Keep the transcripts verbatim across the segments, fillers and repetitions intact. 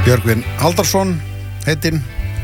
Björgvin Halldórsson heitinn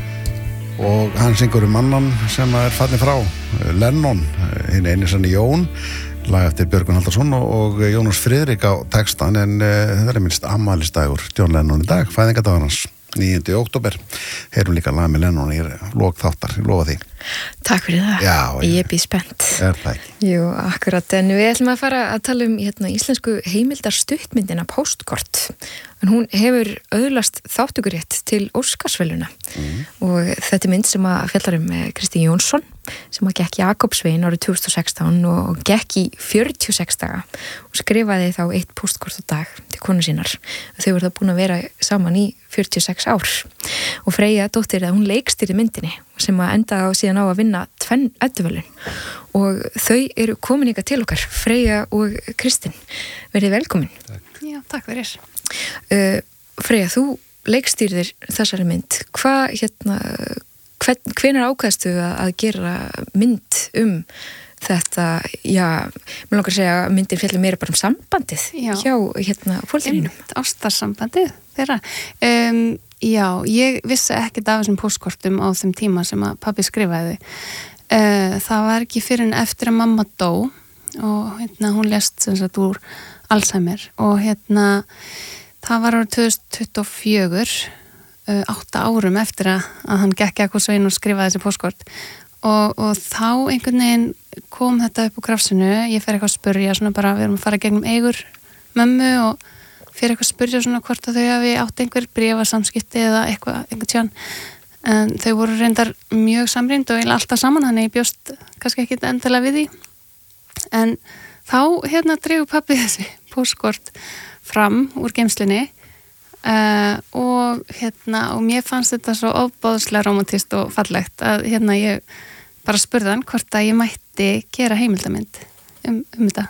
og hann syngur um annan sem er fallinn frá, Lennon, hinn einu sanni Jón, lag eftir Björgvin Halldórsson og, og Jónas Friðrik á textan, en uh, það er minnst afmælisdagur John Lennon í dag, fæðingadagur hans níundi október. Heyrum líka lag með Lennon í lok þáttar, ég lofa því. Takk fyrir það. Já, ég er býð spennt. Er það ekki? Jú, akkurat, en við ætlum að fara að tala um hérna, íslensku heimildar stuttmyndina Póstkort. En hún hefur öðlast þáttökurétt til Óskarsverðlauna mm. og þetta er mynd sem að fjallar um Kristín Jónsson sem að gekk Jakobsveginn árið tvö þúsund og sextán og gekk í fjörutíu og sex daga og skrifaði þá eitt póstkort á dag til konu sínar. Þau voru þá búin að vera saman í fjörutíu og sex ár og Freyja dóttir að hún leikstýrði myndinni sem að enda á síðan á að vinna tvenn edduverðlaun og þau eru komin ykkar til okkar, Freyja og Kristín. Verið velkomin. Takk. Já, takk fyrir. Uh, Freyja, þú leikstýrðir þessari mynd. Hvað, hérna, hvern, hvenær ákvæðstu að, að gera mynd um þetta, já, mér langar að segja að myndin fjallar meira bara um sambandið já. hjá, hérna, fólkdrínum. Ástarsambandið þeirra. Um, já, ég vissi ekkert af þessum póstkortum á þeim tíma sem að pabbi skrifaði. Uh, það var ekki fyrir en eftir að mamma dó og hérna, hún lést sem sagt úr Alzheimer og hérna það var árið tvö þúsund tuttugu og fjögur, uh, átta árum eftir að, að hann gekk Jakobsveginn og skrifaði þessi póstkort og, og þá einhvern veginn kom þetta upp úr krafsinu, ég fer eitthvað að spurja svona bara, við erum að fara gegnum eigur mömmu og fer eitthvað að spurja svona hvort að þau hafi átt einhver bréfasamskipti eða eitthvað, einhvern tján en þau voru reyndar mjög samrýnd og eiginlega alltaf saman, þannig ég bjóst kannski ekki endilega við því en þá hérna dregur pabbi þessi póstkort fram úr geymslunni uh, og hérna og mér fannst þetta svo ofboðslega romantist og fallegt að hérna ég bara spurði hann hvort að ég mætti gera heimildamynd um, um þetta.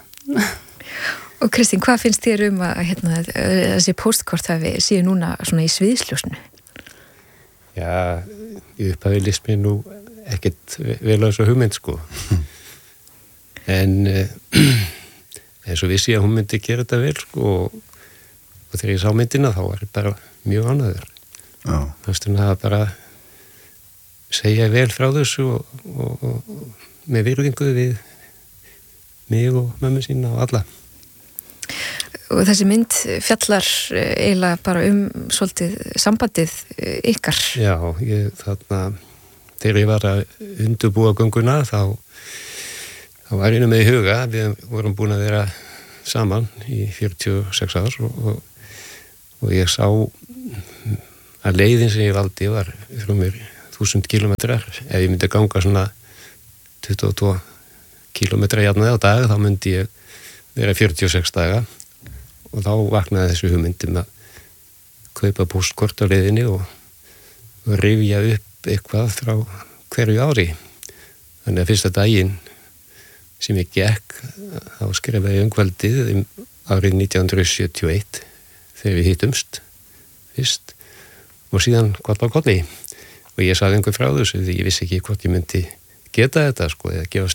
Og Kristín, hvað finnst þér um að hérna, þessi póstkort hafi síðu núna svona í sviðsljósnu? Já, ég upphafi list mér nú ekkert vel á þessu hugmynd sko en eins og vissi ég að hún myndi gera þetta vel sko, og, og þegar ég sá myndina þá var ég bara mjög ánægður. Þannig að það bara segja vel frá þessu og, og, og með virðingu við mig og mömmu sína og alla. Og þessi mynd fjallar eiginlega bara um svolítið sambandið ykkar. Já, ég þarna þegar ég var að undirbúa gönguna þá þá var ég nú með í huga, við vorum búin að vera saman í fjörutíu og sex ár og, og, og ég sá að leiðin sem ég valdi var frá mér þúsund kílómetrar. Ef ég myndi ganga svona tuttugu og tvo kílómetra jafnaði á dag, þá myndi ég vera fjörutíu og sex daga og þá vaknaði þessu hugmyndum að kaupa póstkort á leiðinni og, og rifja upp eitthvað frá hverju ári. Þannig að fyrsta daginn sem ég gekk, þá skrifaði ég um kvöldið um árið nítján hundruð sjötíu og eitt þegar við hittumst fyrst og síðan koll á kolli og ég sagði einhver frá þessu því ég vissi ekki hvort ég myndi geta þetta sko eða gefast